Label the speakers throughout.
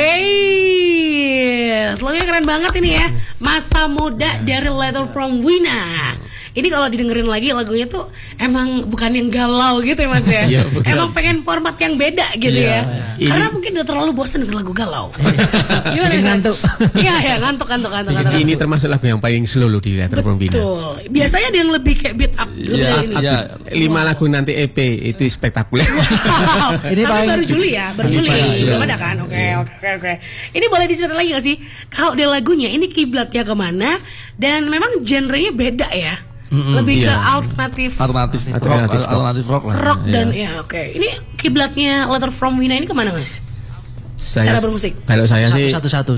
Speaker 1: Wih, slogannya keren banget ini ya. Masa Muda dari Letter from Wina. Ini kalau didengerin lagi lagunya tuh emang bukan yang galau gitu ya Mas ya. Emang pengen format yang beda gitu ya. Karena mungkin udah terlalu bosan dengan lagu galau. Gimana ngantuk? Iya ngantuk.
Speaker 2: Ini termasuk lagu yang paling slow loh di Letter from Wina.
Speaker 1: Betul. Biasanya ada yang lebih kayak beat up.
Speaker 2: Iya. 5 lagu nanti EP itu spektakuler.
Speaker 1: Ini tapi baru Juli ya, belum ada kan? Oke. Ini boleh diceritain lagi gak sih kalau di lagunya ini kiblatnya kemana dan memang genrenya beda ya? Lebih ke alternatif
Speaker 3: rock lah.
Speaker 1: Rock dan oke. Ini kiblatnya Letter from Wina ini kemana Mas? Secara bermusik.
Speaker 2: Kalau saya sih
Speaker 3: satu.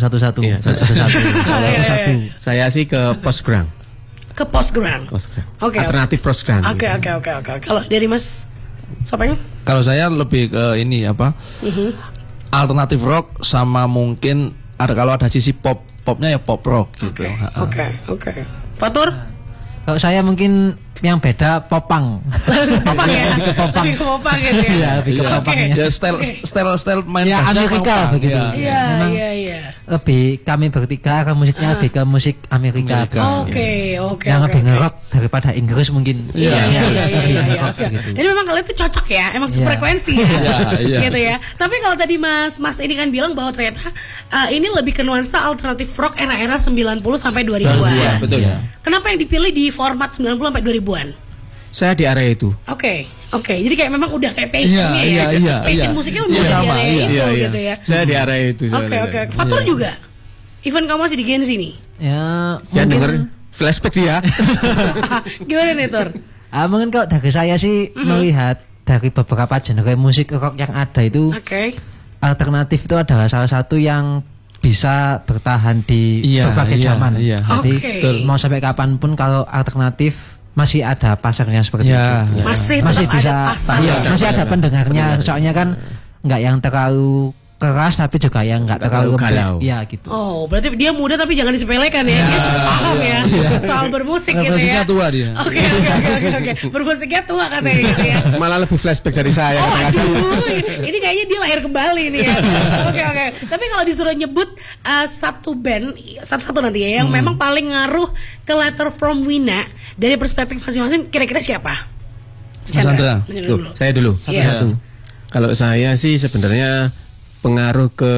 Speaker 2: Saya sih ke post grunge.
Speaker 1: Ke post grunge.
Speaker 2: Oke. Alternatif post grunge.
Speaker 1: Oke. Kalau dari Mas siapa?
Speaker 3: Kalau saya lebih ke ini alternatif rock sama mungkin kalau ada sisi popnya ya pop rock gitu.
Speaker 1: Oke. Fatur?
Speaker 4: Kalau saya mungkin yang beda popang.
Speaker 1: Popang ya? Lebih ke popang gitu ya?
Speaker 4: Iya, lebih ke popang ya.
Speaker 3: Ya style main
Speaker 4: ya Amerika begitu.
Speaker 1: Iya.
Speaker 4: Lebih kami bertiga ke musiknya lebih ke musik Amerika.
Speaker 1: Oke.
Speaker 4: Yang lebih ngerok daripada Inggris mungkin.
Speaker 1: Iya. Jadi memang kalian tuh cocok ya, emang sefrekuensi ya, gitu ya. Tapi kalau tadi Mas ini kan bilang bahwa ternyata ini lebih ke nuansa alternatif rock era-era 90 sampai 2000-an.
Speaker 2: Betul.
Speaker 1: Kenapa yang dipilih di format 90 sampai 2000-an?
Speaker 2: Saya di area itu.
Speaker 1: Oke. Jadi kayak memang udah kayak passionnya ya. Passion musiknya udah di area itu gitu ya.
Speaker 2: Saya di area itu.
Speaker 1: Oke. Fatur juga. Even kamu masih di Gen Z nih.
Speaker 4: Ya,
Speaker 2: denger flashback dia.
Speaker 1: Gimana nih Tur?
Speaker 4: Mungkin kalau dari saya sih melihat dari beberapa genre musik rock yang ada itu, alternatif itu adalah salah satu yang bisa bertahan di berbagai zaman. Jadi mau sampai kapanpun kalau alternatif masih ada pasarnya seperti itu.
Speaker 1: Masih
Speaker 4: bisa masih ada pendengarnya. Soalnya kan nggak yang terlalu keras tapi juga yang nggak terlalu
Speaker 2: galau.
Speaker 4: Ya gitu.
Speaker 1: Oh, berarti dia muda tapi jangan disepelekan ya. Dia paham ya soal bermusik gitu ya.
Speaker 3: Bermusiknya tua dia.
Speaker 1: Oke. Bermusiknya tua katanya gitu ya.
Speaker 2: Malah lebih flashback dari saya.
Speaker 1: Ini kayaknya dia lahir kembali nih ya. Oke. Tapi kalau disuruh nyebut satu band satu nanti ya yang memang paling ngaruh ke Letter from Wina dari perspektif masing-masing, kira-kira siapa?
Speaker 3: Chandra.
Speaker 2: Saya dulu.
Speaker 1: Yes.
Speaker 2: Kalau saya sih sebenarnya pengaruh ke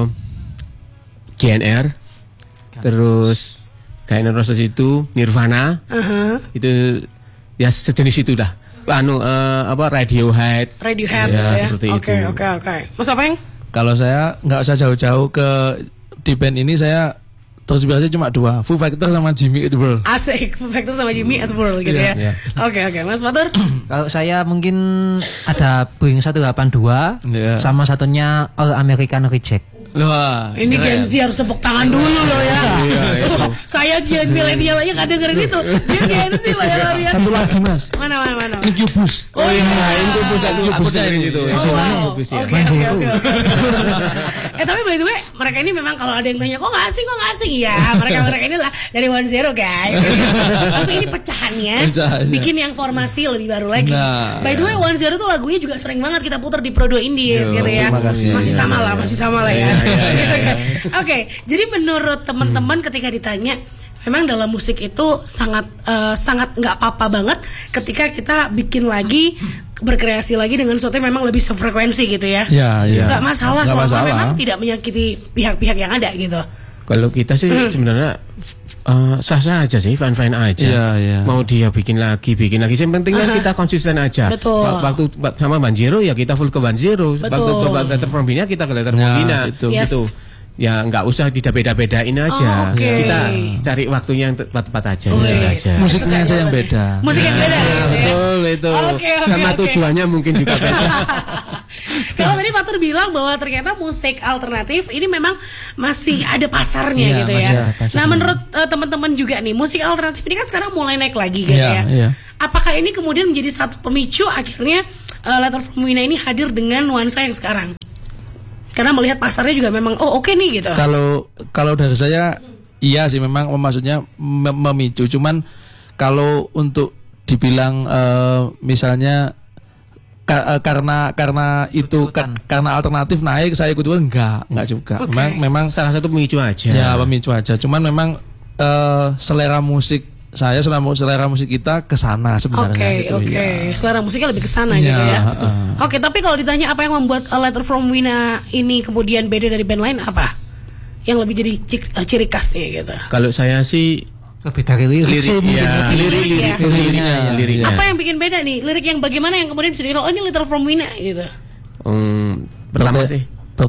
Speaker 2: GNR, terus Guns N' Roses itu, Nirvana, itu ya sejenis itu dah. Radiohead
Speaker 1: ya,
Speaker 2: seperti itu.
Speaker 1: Oke. Mas Apeng?
Speaker 3: Kalau saya nggak usah jauh-jauh ke di band ini, saya terinspirasi cuma 2, Foo Fighters sama Jimmy Eat World.
Speaker 1: Asik, Foo Fighters sama Jimmy Eat World gitu ya. Oke, Mas Fatur?
Speaker 4: Kalau saya mungkin ada Boeing 182 sama satunya All American Reject.
Speaker 3: Wah,
Speaker 1: ini Gen Z harus tepuk tangan dulu loh ya. Saya Gen milenial aja nggak dengerin itu. Dia Gen Z loh ya.
Speaker 3: Satu lagi Mas.
Speaker 1: Mana?
Speaker 3: Incubus.
Speaker 2: Incubus aku dengerin itu.
Speaker 1: Oke. Tapi by the way, mereka ini memang kalau ada yang tanya kok nggak asing ya, mereka ini lah dari 10 guys. Tapi ini pecahannya bikin yang formasi lebih baru lagi. By the way, 10 tuh lagunya juga sering banget kita putar di Prodo Indies gitu ya. Masih sama lah ya. Oke, jadi menurut teman-teman ketika ditanya, memang dalam musik itu sangat nggak apa-apa banget ketika kita bikin lagi, berkreasi lagi dengan sesuatu yang memang lebih sefrekuensi gitu ya. Nggak masalah selama memang tidak menyakiti pihak-pihak yang ada gitu.
Speaker 2: Kalau kita sih sebenarnya sah-sah aja sih, fine-fine aja. Mau dia bikin lagi. Yang penting kan kita konsisten aja.
Speaker 1: Betul.
Speaker 2: Waktu sama Banjero ya kita full ke Banjero. Waktu ke Letter from Wina kita ke Letter from Wina. Gitu. Ya nggak usah beda-bedain aja. Kita cari waktunya yang tepat aja.
Speaker 3: Musiknya aja yang beda.
Speaker 2: Betul itu. Sama tujuannya mungkin juga beda.
Speaker 1: Kalau tadi Fatur bilang bahwa ternyata musik alternatif ini memang masih ada pasarnya gitu ya. Nah menurut teman-teman juga nih, musik alternatif ini kan sekarang mulai naik lagi gitu ya. Apakah ini kemudian menjadi satu pemicu akhirnya Letter from Wina ini hadir dengan nuansa yang sekarang? Karena melihat pasarnya juga memang oke nih gitu.
Speaker 3: Kalau dari saya iya sih, memang maksudnya memicu. Cuman kalau untuk dibilang misalnya karena itu karena alternatif naik saya ikut enggak juga. Memang
Speaker 2: salah satu pemicu aja.
Speaker 3: Ya, pemicu aja. Cuman memang selera musik kita ke sana sebenarnya.
Speaker 1: Oke. Selera musiknya lebih ke sana gitu ya. Oke, tapi kalau ditanya apa yang membuat Letter from Wina ini kemudian beda dari band lain, apa? Yang lebih jadi ciri khasnya gitu.
Speaker 2: Kalau saya sih
Speaker 4: lebih dari
Speaker 1: liriknya. Apa yang bikin beda nih? Lirik yang bagaimana yang kemudian bisa dikira ini Letter from Wina gitu.
Speaker 2: Pertama sih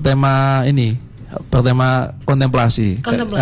Speaker 3: bertema kontemplasi.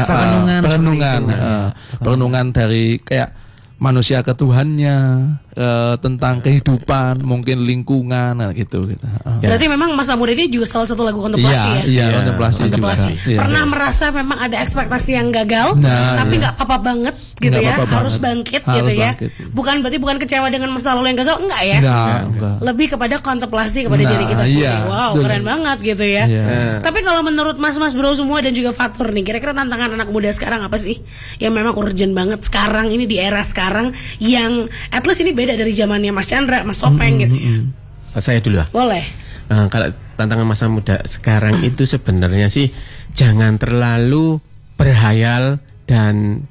Speaker 3: Perenungan dari kayak manusia ke Tuhannya, tentang kehidupan, mungkin lingkungan gitu.
Speaker 1: Berarti memang Masa Muda ini juga salah satu lagu kontemplasi
Speaker 3: ya? Iya, kontemplasi.
Speaker 1: Pernah merasa memang ada ekspektasi yang gagal, tapi nggak apa-apa banget gitu ya, harus bangkit gitu ya. Bukan kecewa dengan masa lalu yang gagal, enggak ya?
Speaker 3: Enggak.
Speaker 1: Lebih kepada kontemplasi kepada diri kita sendiri. Wow, keren banget gitu ya. Tapi kalau menurut mas-mas bro semua dan juga Fatur nih, kira-kira tantangan anak muda sekarang apa sih yang memang urgent banget sekarang ini di era sekarang yang at least ini beda dari zamannya Mas Chandra, Mas Sopeng gitu ya?
Speaker 2: Saya dulu lah.
Speaker 1: Boleh.
Speaker 2: Kalau tantangan masa muda sekarang itu sebenarnya sih jangan terlalu berhayal dan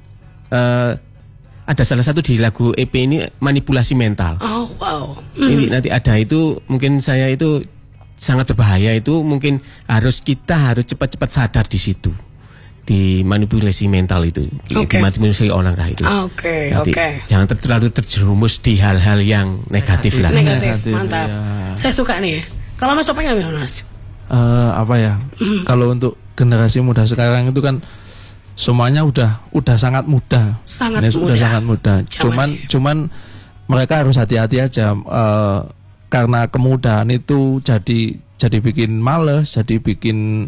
Speaker 2: ada salah satu di lagu EP ini manipulasi mental.
Speaker 1: Oh wow.
Speaker 2: Ini nanti ada itu mungkin saya itu sangat berbahaya itu mungkin kita harus cepat-cepat sadar di situ. Di manipulasi mental itu, dimanipulasi orang lah itu. Jangan terlalu terjerumus di hal-hal yang negatif lah.
Speaker 1: Negatif, mantap. Ya. Saya suka nih. Kalau Mas Sopeng gimana Mas?
Speaker 3: Kalau untuk generasi muda sekarang itu kan semuanya udah sangat muda. Sudah sangat muda. Cuman mereka harus hati-hati aja karena kemudahan itu jadi bikin males, jadi bikin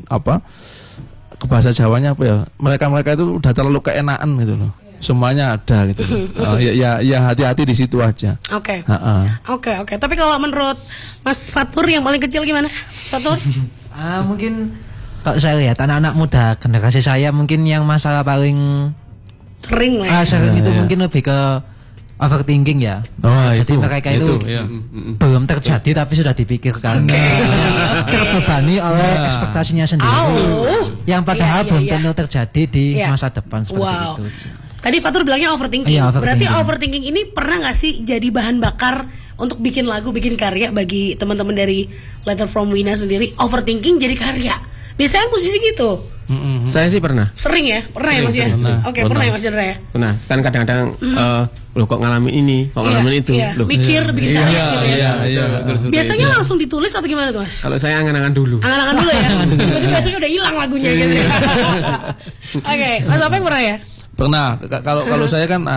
Speaker 3: ke bahasa Jawanya apa ya? Mereka itu udah terlalu keenaan gitu loh. Semuanya ada gitu. Ya hati-hati di situ aja.
Speaker 1: Oke. Tapi kalau menurut Mas Fatur yang paling kecil gimana? Fatur?
Speaker 4: Mungkin kalau saya lihat anak-anak muda generasi saya mungkin yang masalah paling
Speaker 1: sering lah.
Speaker 4: Sering itu mungkin lebih ke overthinking ya. Jadi mereka itu belum terjadi tapi sudah dipikirkan. Terbebani oleh ekspektasinya sendiri. Yang padahal belum tentu terjadi di masa depan seperti itu.
Speaker 1: Tadi Fatur bilangnya overthinking. Berarti overthinking ini pernah nggak sih jadi bahan bakar untuk bikin lagu, bikin karya bagi teman-teman dari Letter from Wina sendiri? Overthinking jadi karya. Biasanya musisi gitu.
Speaker 2: Saya sih pernah.
Speaker 1: Sering ya? Pernah ya Mas ya? Oke, pernah ya Mas Chandra ya?
Speaker 2: Pernah. Kan kadang-kadang loh kok ngalamin ini, kok ngalamin itu.
Speaker 1: Mikir bikin karya. Biasanya langsung ditulis atau gimana tuh Mas?
Speaker 2: Kalau saya angan-angan dulu.
Speaker 1: Angan-angan dulu ya. Berarti biasanya udah hilang lagunya gitu ya. Oke, Mas apa yang pernah ya?
Speaker 3: Pernah. Kalau saya kan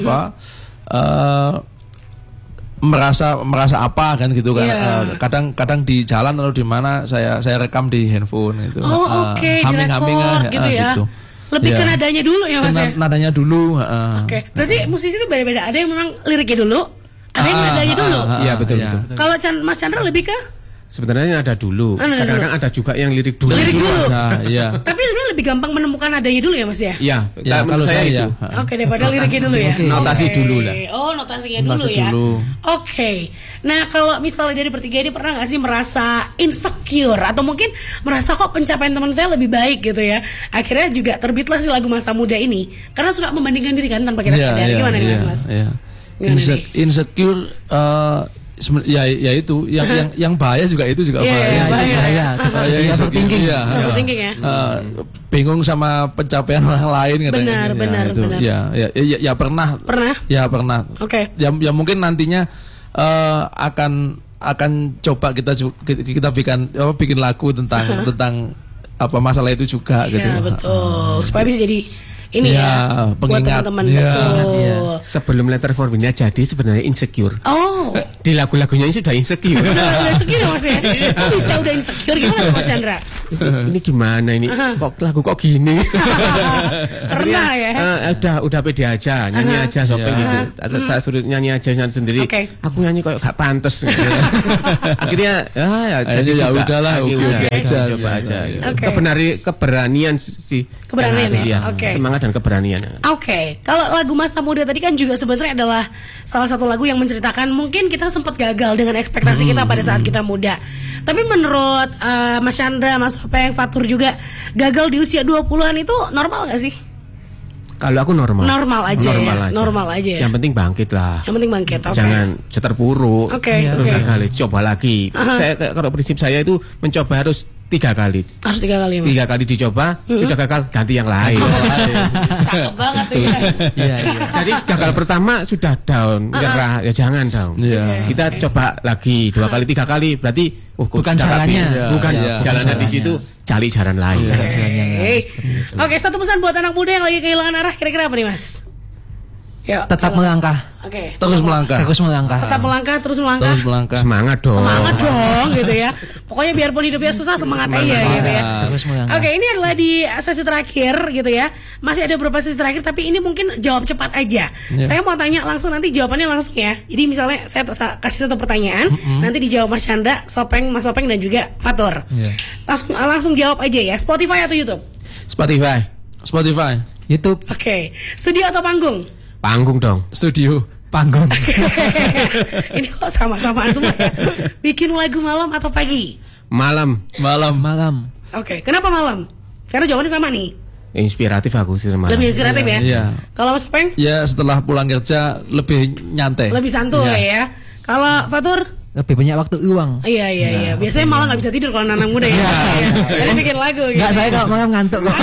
Speaker 3: merasa apa kan gitu kan. Kadang di jalan atau di mana saya rekam di handphone gitu.
Speaker 1: Humming gitu ya. Gitu. Lebih ke nadanya dulu ya Mas ya.
Speaker 3: Nadanya dulu,
Speaker 1: Berarti musisi itu beda-beda. Ada yang memang liriknya dulu, ada yang nadanya dulu.
Speaker 2: Iya betul.
Speaker 1: Kalau Mas Chandra lebih ke
Speaker 2: sebenarnya ada dulu. Kadang-kadang ada juga yang lirik dulu.
Speaker 1: Tapi sebenarnya lebih gampang menemukan nadanya dulu ya Mas ya?
Speaker 2: Iya, kalau saya itu.
Speaker 1: Daripada liriknya dulu ya.
Speaker 2: Notasi dulu lah.
Speaker 1: Notasinya dulu ya. Nah, kalau misalnya dari bertiga ini pernah nggak sih merasa insecure atau mungkin merasa kok pencapaian teman saya lebih baik gitu ya? Akhirnya juga terbitlah si lagu Masa Muda ini karena suka membandingkan diri kan tanpa kita sadar. Gimana nih Mas?
Speaker 3: Insecure. Ya itu yang bahaya juga bahaya.
Speaker 1: Overthinking ya.
Speaker 3: Bingung sama pencapaian orang lain
Speaker 1: katanya. Benar.
Speaker 3: Ya pernah. Ya pernah. Ya mungkin nantinya akan coba kita bikin lagu tentang masalah itu juga gitu.
Speaker 1: Ya betul. Supaya bisa jadi ini buat teman-teman betul.
Speaker 2: Sebelum Letter from Wina jadi sebenarnya insecure. Di lagu-lagunya ini sudah insecure.
Speaker 1: Udah insecure Mas ya. Kok bisa udah insecure gimana Mas Chandra?
Speaker 2: Ini gimana ini? Kok lagu kok gini?
Speaker 1: Pernah ya?
Speaker 2: Udah pede aja, nyanyi aja Sopeng gitu. Tak suruh nyanyi aja sendiri. Aku nyanyi kok gak pantes. Akhirnya
Speaker 3: ya udahlah, coba aja.
Speaker 2: Keberanian sih.
Speaker 1: Keberanian ya.
Speaker 2: Semangat semangat dan keberanian.
Speaker 1: Oke, kalau lagu Masa Muda tadi kan juga sebenarnya adalah salah satu lagu yang menceritakan mungkin kita sempat gagal dengan ekspektasi kita pada saat kita muda. Tapi menurut Mas Chandra, Mas Openg, Fatur juga, gagal di usia 20-an itu normal gak sih?
Speaker 2: Kalau aku normal aja. Yang penting bangkit lah. Jangan terpuruk. Terus gagal, coba lagi. Kalau prinsip saya itu mencoba harus 3 kali.
Speaker 1: Harus 3 kali, Mas.
Speaker 2: 3 kali dicoba, sudah gagal ganti yang lain.
Speaker 1: Cakep banget tuh ya.
Speaker 2: Jadi gagal pertama sudah down, nyerah, ya jangan down. Kita coba lagi 2 kali, 3 kali, berarti
Speaker 4: bukan jalannya.
Speaker 2: Bukan jalannya di situ, cari jalan lain.
Speaker 1: Oke, satu pesan buat anak muda yang lagi kehilangan arah, kira-kira apa nih, Mas?
Speaker 4: Yuk, tetap melangkah.
Speaker 3: Terus melangkah.
Speaker 1: Tetap melangkah, terus melangkah.
Speaker 2: Semangat dong
Speaker 1: gitu ya. Pokoknya biarpun hidupnya susah, semangat aja gitu ya. Oke, ini adalah di sesi terakhir gitu ya. Masih ada beberapa sesi terakhir, tapi ini mungkin jawab cepat aja. Saya mau tanya langsung, nanti jawabannya langsung ya. Jadi misalnya saya kasih satu pertanyaan, nanti dijawab Mas Chandra, Mas Openg dan juga Fatur. Langsung jawab aja ya. Spotify atau YouTube?
Speaker 3: Spotify.
Speaker 4: YouTube.
Speaker 1: Oke. Studio atau panggung?
Speaker 2: Panggung dong.
Speaker 3: Studio.
Speaker 4: Panggung.
Speaker 1: Ini kok sama-samaan semua ya. Bikin lagu malam atau pagi?
Speaker 2: Malam.
Speaker 1: Oke, kenapa malam? Karena jawabannya sama nih.
Speaker 2: Inspiratif aku sih malam.
Speaker 1: Lebih inspiratif ya?
Speaker 3: Iya.
Speaker 1: Kalau Mas Peng?
Speaker 3: Ya setelah pulang kerja lebih nyantai.
Speaker 1: Lebih santuy ya. Kalau Fatur?
Speaker 4: Lebih banyak waktu uang.
Speaker 1: Iya. Biasanya malah nggak bisa tidur kalau anak muda ya. Jadi bikin lagu.
Speaker 4: Nggak, saya kalau malam ngantuk kok.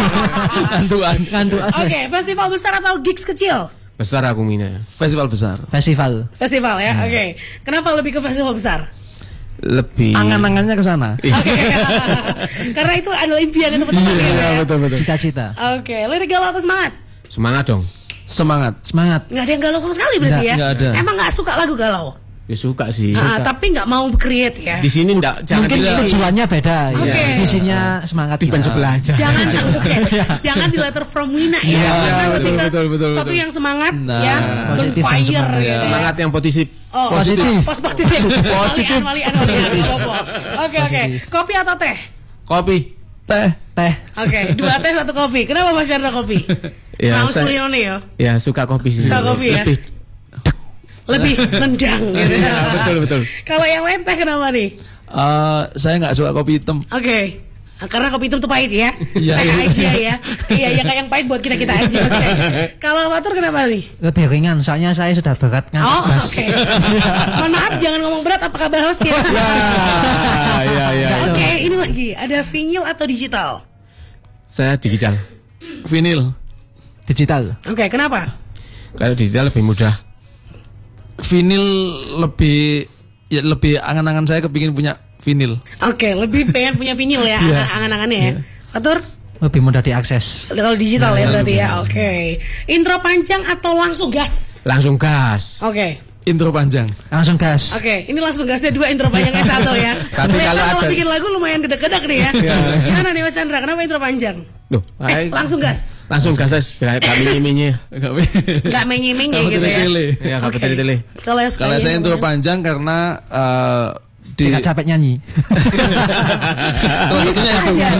Speaker 4: Ngantuk.
Speaker 1: Oke, festival besar atau gigs kecil?
Speaker 2: Besar aku minat.
Speaker 3: Festival besar.
Speaker 1: Festival ya. Oke. Kenapa lebih ke festival besar?
Speaker 2: Lebih
Speaker 3: angan-angannya ke sana.
Speaker 1: Karena itu adalah impian itu betul.
Speaker 3: Betul.
Speaker 4: Cita-cita.
Speaker 1: Oke, lirik galau atau semangat?
Speaker 2: Semangat dong.
Speaker 3: Semangat.
Speaker 1: Nggak ada yang galau sama sekali berarti ya?
Speaker 3: Nggak ada.
Speaker 1: Emang nggak suka lagu galau?
Speaker 2: Ya suka sih.
Speaker 1: Tapi nggak mau create ya.
Speaker 2: Di sini jangan.
Speaker 4: Mungkin tujuannya beda.
Speaker 1: Visinya
Speaker 4: semangat.
Speaker 2: Di sebelah aja.
Speaker 1: Jangan di letter from Wina ya. Karena lebih ke sesuatu yang semangat, yang fire.
Speaker 2: Semangat yang positif.
Speaker 1: Positif. Oke. Kopi atau teh?
Speaker 2: Kopi.
Speaker 3: Teh.
Speaker 1: Oke, 2 teh 1 kopi. Kenapa Mas Chandra kopi?
Speaker 2: Ya suka kopi sih.
Speaker 1: Suka kopi ya. Lebih nendang gitu.
Speaker 2: Betul.
Speaker 1: Kalau yang lain teh kenapa nih?
Speaker 3: Saya nggak suka kopi hitam.
Speaker 1: Oke. Karena kopi hitam tuh pahit ya.
Speaker 3: Iya.
Speaker 1: Aja ya. Iya, kayak yang pahit buat kita aja. Kalau Fatur kenapa nih?
Speaker 4: Lebih ringan, soalnya saya sudah berat kan.
Speaker 1: Oke. Mohon maaf, jangan ngomong berat, apa kabar host ya?
Speaker 3: Iya.
Speaker 1: Oke, ini lagi ada vinyl atau digital?
Speaker 2: Saya digital.
Speaker 3: Vinyl.
Speaker 4: Digital.
Speaker 1: Oke, kenapa?
Speaker 2: Kalau digital lebih mudah.
Speaker 3: Vinyl lebih angan-angan saya kepingin punya vinyl.
Speaker 1: Oke, lebih pengen punya vinyl ya, angan-angannya ya. Fatur?
Speaker 4: Lebih mudah diakses.
Speaker 1: Kalau digital ya berarti ya. Oke. Intro panjang atau langsung gas?
Speaker 2: Langsung gas.
Speaker 1: Oke.
Speaker 3: Intro panjang.
Speaker 4: Langsung gas.
Speaker 1: Oke, ini langsung gasnya 2, intro panjangnya 1 ya.
Speaker 2: Tapi kalau
Speaker 1: bikin lagu lumayan gede-gede nih ya. Gimana nih Mas Chandra? Kenapa intro panjang?
Speaker 2: Loh,
Speaker 1: langsung gas.
Speaker 2: Langsung gas kami nyiminya.
Speaker 1: Enggak menye-menye gitu ya.
Speaker 2: Ya, enggak tele.
Speaker 1: Kalau
Speaker 3: saya intro panjang karena
Speaker 4: tidak capek nyanyi.
Speaker 3: Salah satunya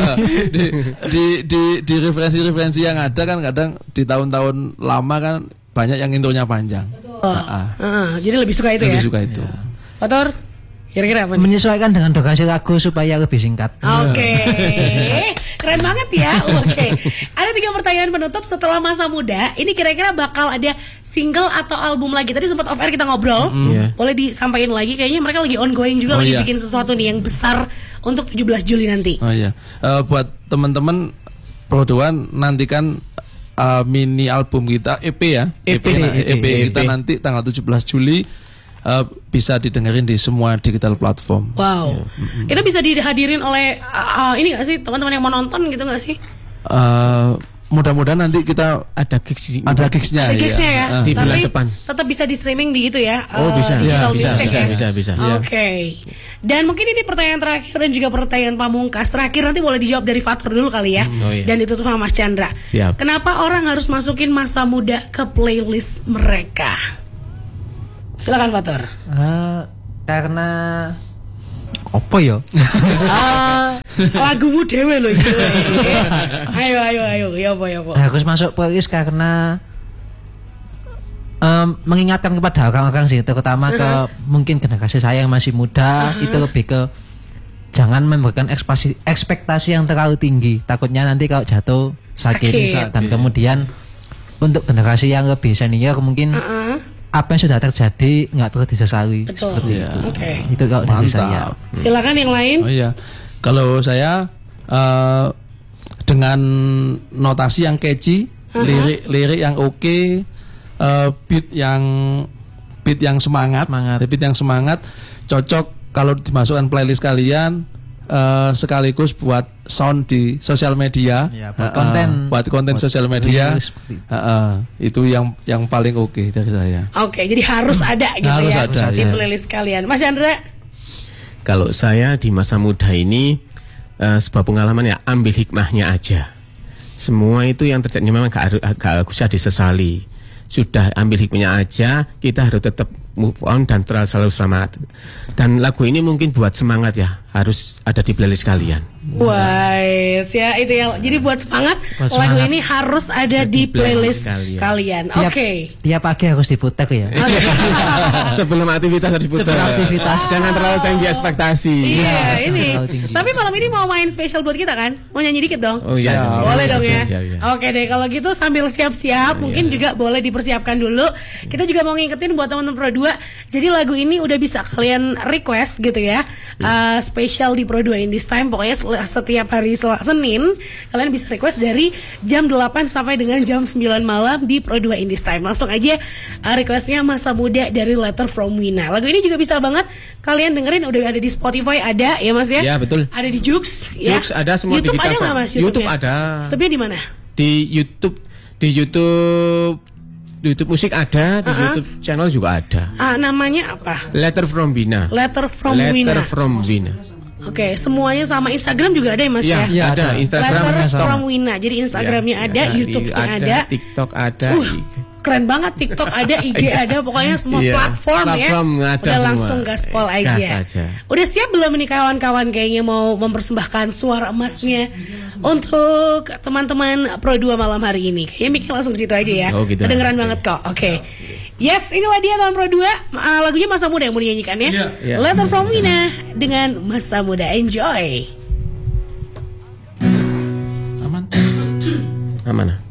Speaker 3: di referensi yang ada kan kadang di tahun-tahun lama kan banyak yang intronya panjang.
Speaker 1: Jadi lebih suka itu ya.
Speaker 3: Lebih suka itu.
Speaker 1: Fatur? Kira-kira apa nih?
Speaker 4: Menyesuaikan dengan durasi lagu supaya lebih singkat.
Speaker 1: Oke. Keren banget ya. Oke. Ada 3 pertanyaan penutup setelah Masa Muda. Ini kira-kira bakal ada single atau album lagi. Tadi sempat off air kita ngobrol. Boleh disampaikan lagi. Kayaknya mereka lagi ongoing juga, lagi bikin sesuatu nih yang besar untuk 17 Juli nanti.
Speaker 3: Buat teman-teman Pro2 nantikan mini album kita, EP ya. EP kita nanti tanggal 17 Juli. Bisa didengerin di semua digital platform.
Speaker 1: Wow. Itu bisa dihadirin oleh ini nggak sih, teman-teman yang mau nonton gitu nggak sih?
Speaker 3: Mudah-mudahan nanti kita
Speaker 2: ada gigsnya.
Speaker 1: Ada gigsnya ya.
Speaker 2: Di bulan depan.
Speaker 1: Tetap bisa di streaming di itu ya.
Speaker 2: Bisa. Bisa.
Speaker 1: Oke. Dan mungkin ini pertanyaan terakhir dan juga pertanyaan pamungkas terakhir, nanti boleh dijawab dari Fatur dulu kali ya. Dan ditutup sama Mas Chandra.
Speaker 2: Siap.
Speaker 1: Kenapa orang harus masukin Masa Muda ke playlist mereka? Silakan Fatur.
Speaker 4: Karena Apa ya?
Speaker 1: Lagumu dewe loh itu. Ayo. Ya apa?
Speaker 4: Harus masuk playlist karena mengingatkan kepada orang-orang sih, terutama ke mungkin generasi saya yang masih muda, itu lebih ke jangan memberikan ekspektasi yang terlalu tinggi. Takutnya nanti kalau jatuh sakit. Dan kemudian untuk generasi yang lebih senior mungkin apa yang sudah terjadi nggak perlu disesali.
Speaker 1: Betul.
Speaker 4: Oke. Itu kalau dari saya.
Speaker 1: Silakan yang lain.
Speaker 3: Oh iya. Kalau saya dengan notasi yang catchy, lirik yang oke, beat yang semangat, cocok kalau dimasukkan playlist kalian, sekaligus buat sound di sosial media, buat konten sosial media, itu yang paling oke dari saya.
Speaker 1: Oke, jadi harus ada gitu harus ada, di playlist kalian. Mas Chandra?
Speaker 2: Kalau saya di masa muda ini sebuah pengalaman ya, ambil hikmahnya aja. Semua itu yang terjadi memang gak usah disesali. Sudah ambil hikmahnya aja, kita harus tetap move on dan selalu selamat. Dan lagu ini mungkin buat semangat ya, harus ada di playlist kalian.
Speaker 1: Wah, ya itu ya. Jadi buat semangat, lagu ini harus ada di playlist kalian. Oke.
Speaker 4: Tiap pagi harus diputar ya.
Speaker 2: Sebelum aktivitas harus diputar. Jangan terlalu tinggi ekspektasi.
Speaker 1: Iya, ini. Tapi malam ini mau main spesial buat kita kan? Mau nyanyi dikit dong?
Speaker 2: Oh iya.
Speaker 1: Boleh dong ya. Oke deh, kalau gitu sambil siap-siap, mungkin juga boleh dipersiapkan dulu. Kita juga mau ngingetin buat teman-teman Pro 2. Jadi lagu ini udah bisa kalian request gitu ya. Spesial di Pro 2 in this time. Pokoknya setiap hari Senin kalian bisa request dari jam 8 sampai dengan jam 9 malam di Pro 2 in this time. Langsung aja requestnya Masa Muda dari Letter from Wina. Lagu ini juga bisa banget kalian dengerin, udah ada di Spotify, ada ya Mas ya?
Speaker 2: Ya betul.
Speaker 1: Ada di Joox ya?
Speaker 2: Joox ada semua.
Speaker 1: YouTube ada nggak Mas?
Speaker 2: YouTube ada.
Speaker 1: YouTube di mana?
Speaker 2: Di YouTube musik ada, di YouTube channel juga ada.
Speaker 1: Namanya apa?
Speaker 2: Letter from Wina.
Speaker 1: Letter from Wina. Oke, semuanya sama. Instagram juga ada ya Mas ya?
Speaker 2: Iya, ada. Instagram
Speaker 1: Letter from Wina. Jadi Instagramnya ada, YouTube-nya ada,
Speaker 2: TikTok ada.
Speaker 1: Keren banget, TikTok ada, IG ada, pokoknya semua platform ya. Udah langsung gaspol aja. Udah siap belum nih kawan-kawan kayaknya mau mempersembahkan suara emasnya untuk teman-teman Pro 2 malam hari ini. Kayaknya mikir langsung ke situ aja ya.
Speaker 2: Gitu.
Speaker 1: Kedengeran banget kok. Oke. Yes, inilah dia teman Pro 2. Lagunya Masa Muda yang mau dinyanyikan ya. Letter from Wina dengan Masa Muda. Enjoy.
Speaker 3: Aman.